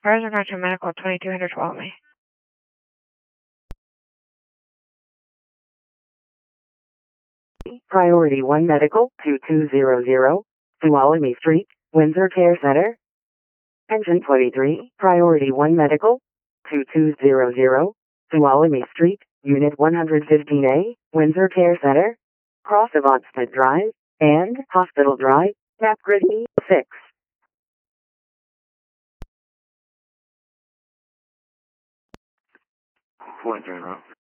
Verizon Connection Medical 2200 Walmy. Priority 1 Medical 2200, Tuolumne Street, Windsor Care Center. Engine 23, Priority 1 Medical 2200, Tuolumne Street, Unit 115A, Windsor Care Center. Cross of Onstead Drive and Hospital Drive, Napgrid E6. 40.